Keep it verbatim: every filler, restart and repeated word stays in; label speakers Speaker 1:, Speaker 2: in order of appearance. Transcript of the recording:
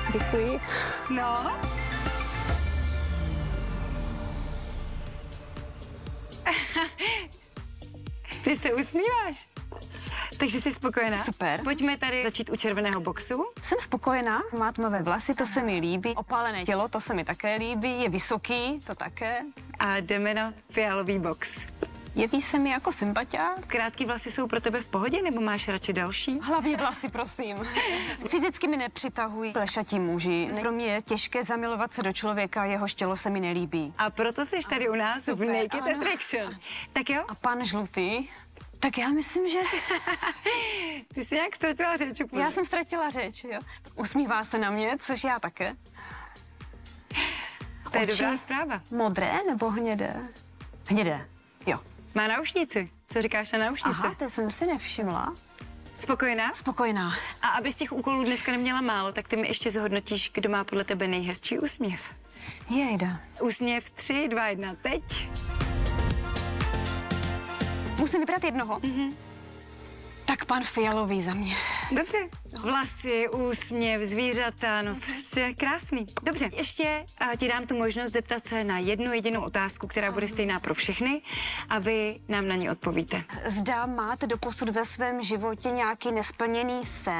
Speaker 1: Děkuji.
Speaker 2: No. Ty se usmíváš. Takže jsi spokojená?
Speaker 1: Super.
Speaker 2: Pojďme tady začít u červeného boxu.
Speaker 1: Jsem spokojená, má tmavé vlasy, to se mi líbí. Opálené tělo, to se mi také líbí. Je vysoký, to také.
Speaker 2: A jdeme na fialový box.
Speaker 1: Jeví se mi jako sympatiák.
Speaker 2: Krátký vlasy jsou pro tebe v pohodě, nebo máš radši další?
Speaker 1: Hlavně vlasy, prosím. Fyzicky mi nepřitahují plešatí muži. Pro mě je těžké zamilovat se do člověka, jehož tělo se mi nelíbí.
Speaker 2: A proto jsi tady u nás
Speaker 1: Super,
Speaker 2: v Naked
Speaker 1: ano.
Speaker 2: Attraction. Tak jo?
Speaker 1: A pan žlutý? Tak já myslím, že...
Speaker 2: Ty jsi nějak ztratila řeč úplně.
Speaker 1: Já jsem ztratila řeč, jo. Usmívá se na mě, což já také.
Speaker 2: To je
Speaker 1: Oči
Speaker 2: dobrá zpráva.
Speaker 1: Modré nebo hnědé? Hnědé, jo.
Speaker 2: Má náušnici. Co říkáš na náušnice?
Speaker 1: Aha, to jsem si nevšimla.
Speaker 2: Spokojená?
Speaker 1: Spokojená.
Speaker 2: A aby z těch úkolů dneska neměla málo, tak ty mi ještě zhodnotíš, kdo má podle tebe nejhezčí úsměv.
Speaker 1: Jejda.
Speaker 2: Úsměv tři, dva, jedna, teď.
Speaker 1: Musím vybrat jednoho? Mm-hmm. Tak pan fialový za mě.
Speaker 2: Dobře. Vlasy, úsměv, zvířata, no prostě krásný. Dobře, ještě a, ti dám tu možnost zeptat se na jednu jedinou otázku, která bude stejná pro všechny a vy nám na ní odpovíte.
Speaker 1: Zda máte doposud ve svém životě nějaký nesplněný sen?